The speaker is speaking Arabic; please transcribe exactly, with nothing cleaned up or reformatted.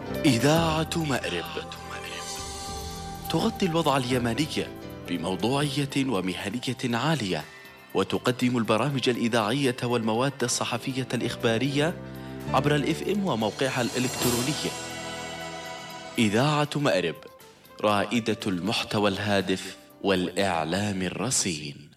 إذاعة مأرب تغطي الوضع اليمني بموضوعية ومهنية عالية، وتقدم البرامج الإذاعية والمواد الصحفية الإخبارية عبر الإف إم وموقعها الإلكتروني. إذاعة مأرب، رائدة المحتوى الهادف والإعلام الرصين.